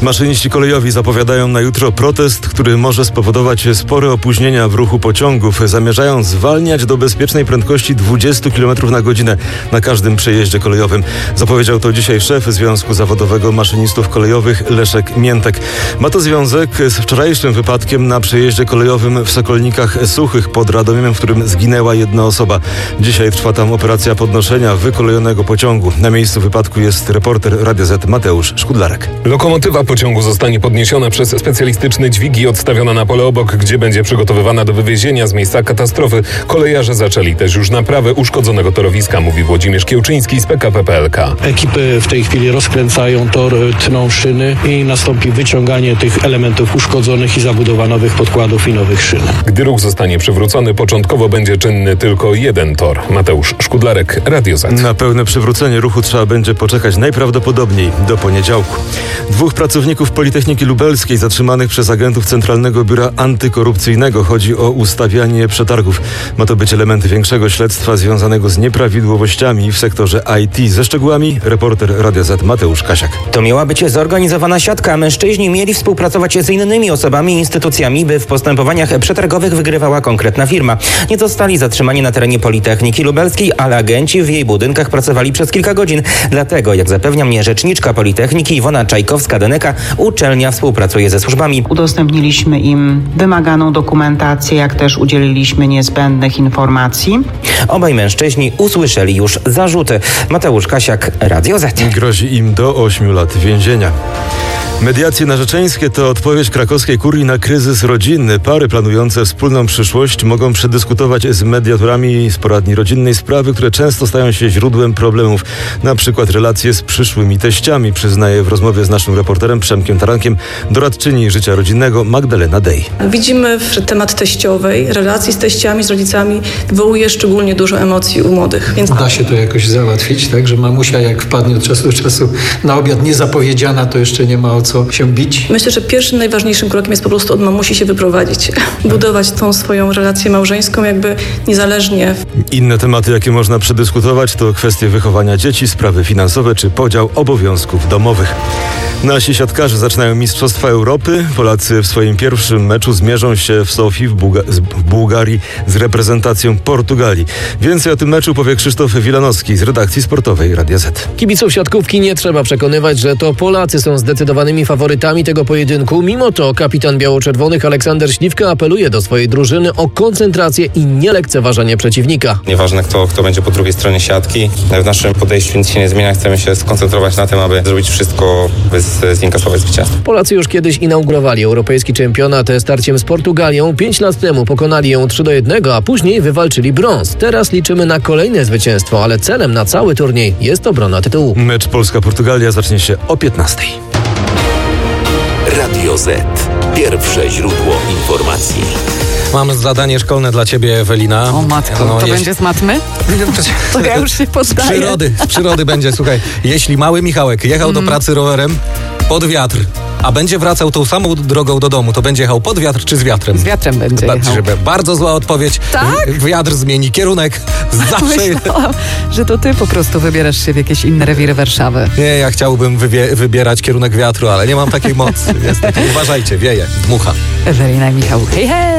Maszyniści kolejowi zapowiadają na jutro protest, który może spowodować spore opóźnienia w ruchu pociągów. Zamierzają zwalniać do bezpiecznej prędkości 20 km na godzinę na każdym przejeździe kolejowym. Zapowiedział to dzisiaj szef Związku Zawodowego Maszynistów Kolejowych Leszek Miętek. Ma to związek z wczorajszym wypadkiem na przejeździe kolejowym w Sokolnikach Suchych pod Radomiem, w którym zginęła jedna osoba. Dzisiaj trwa tam operacja podnoszenia wykolejonego pociągu. Na miejscu wypadku jest reporter Radia Z Mateusz Szkudlarek. Lokomotywa pociągu zostanie podniesiona przez specjalistyczny dźwig i odstawiona na pole obok, gdzie będzie przygotowywana do wywiezienia z miejsca katastrofy. Kolejarze zaczęli też już naprawę uszkodzonego torowiska, mówi Włodzimierz Kiełczyński z PKP PLK. Ekipy w tej chwili rozkręcają tor, tną szyny i nastąpi wyciąganie tych elementów uszkodzonych i zabudowa nowych podkładów i nowych szyn. Gdy ruch zostanie przywrócony, początkowo będzie czynny tylko jeden tor. Mateusz Szkudlarek, Radio Z. Na pełne przywrócenie ruchu trzeba będzie poczekać najprawdopodobniej do poniedziałku. 2 pracowników Politechniki Lubelskiej zatrzymanych przez agentów Centralnego Biura Antykorupcyjnego. Chodzi o ustawianie przetargów. Ma to być element większego śledztwa związanego z nieprawidłowościami w sektorze IT. Ze szczegółami reporter Radia Z Mateusz Kasiak. To miała być zorganizowana siatka. Mężczyźni mieli współpracować z innymi osobami i instytucjami, by w postępowaniach przetargowych wygrywała konkretna firma. Nie zostali zatrzymani na terenie Politechniki Lubelskiej, ale agenci w jej budynkach pracowali przez kilka godzin. Dlatego, jak zapewnia mnie rzeczniczka Politechniki Iwona Czajkowska-Deneka, uczelnia współpracuje ze służbami. Udostępniliśmy im wymaganą dokumentację, jak też udzieliliśmy niezbędnych informacji. Obaj mężczyźni usłyszeli już zarzuty. Mateusz Kasiak, Radio Z. Grozi im do 8 lat więzienia. Mediacje narzeczeńskie to odpowiedź krakowskiej kurii na kryzys rodzinny. Pary planujące wspólną przyszłość mogą przedyskutować z mediatorami z poradni rodzinnej sprawy, które często stają się źródłem problemów. Na przykład relacje z przyszłymi teściami, przyznaje w rozmowie z naszym reporterem Przemkiem Tarankiem doradczyni życia rodzinnego Magdalena Dej. Widzimy, że temat teściowej, relacji z teściami, z rodzicami wywołuje szczególnie dużo emocji u młodych. Więc da się to jakoś załatwić, tak, że mamusia jak wpadnie od czasu do czasu na obiad niezapowiedziana, to jeszcze nie ma o co się bić. Myślę, że pierwszym najważniejszym krokiem jest po prostu od mamusi się wyprowadzić. Budować tą swoją relację małżeńską jakby niezależnie. Inne tematy, jakie można przedyskutować, to kwestie wychowania dzieci, sprawy finansowe czy podział obowiązków domowych. Nasi siatkarze zaczynają Mistrzostwa Europy. Polacy w swoim pierwszym meczu zmierzą się w Sofii w Bułgarii z reprezentacją Portugalii. Więcej o tym meczu powie Krzysztof Wilanowski z redakcji sportowej Radia Z. Kibiców siatkówki nie trzeba przekonywać, że to Polacy są zdecydowanymi faworytami tego pojedynku. Mimo to kapitan biało-czerwonych Aleksander Śliwka apeluje do swojej drużyny o koncentrację i nielekceważenie przeciwnika. Nieważne kto będzie po drugiej stronie siatki. W naszym podejściu nic się nie zmienia. Chcemy się skoncentrować na tym, aby zrobić wszystko, by zinkasować zwycięstwo. Polacy już kiedyś inaugurowali europejski czempionat starciem z Portugalią. 5 lat temu pokonali ją 3-1, a później wywalczyli brąz. Teraz liczymy na kolejne zwycięstwo, ale celem na cały turniej jest obrona tytułu. Mecz Polska-Portugalia zacznie się o 15:00. Radio Z. Pierwsze źródło informacji. Mam zadanie szkolne dla ciebie, Ewelina. O matko, to będzie z matmy? To ja już się poddaję. Z przyrody będzie, słuchaj. Jeśli mały Michałek jechał do pracy rowerem pod wiatr, a będzie wracał tą samą drogą do domu, to będzie jechał pod wiatr czy z wiatrem? Z wiatrem będzie jechał. Bardzo zła odpowiedź. Tak? Wiatr zmieni kierunek. Zawsze. Myślałam, że to ty po prostu wybierasz się w jakieś inne rewiry Warszawy. Nie, ja chciałbym wybierać kierunek wiatru, ale nie mam takiej mocy. Uważajcie, wieje, dmucha. Ewelina i Michał, hej, hej!